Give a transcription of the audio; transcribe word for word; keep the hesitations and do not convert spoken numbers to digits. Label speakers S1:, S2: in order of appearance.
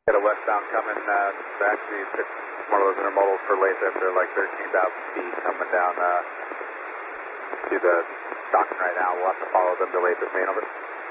S1: Got a westbound coming, uh, actually it's one of those intermodals for Lathrop. They're like thirteen thousand feet coming down uh, to the docking right now. We'll have to follow them to Lathrop, main over.